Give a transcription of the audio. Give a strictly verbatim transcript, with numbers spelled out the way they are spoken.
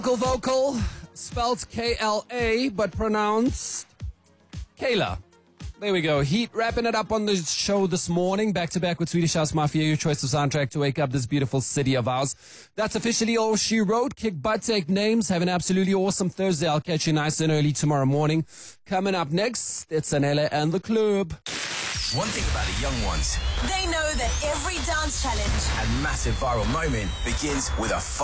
Vocal vocal, spelled K L A, but pronounced Kayla. There we go. Heat wrapping it up on the show this morning. Back to back with Swedish House Mafia, your choice of soundtrack to wake up this beautiful city of ours. That's officially all she wrote. Kick butt, take names. Have an absolutely awesome Thursday. I'll catch you nice and early tomorrow morning. Coming up next, it's Anela and the Club. One thing about the young ones, They know that every dance challenge and massive viral moment begins with a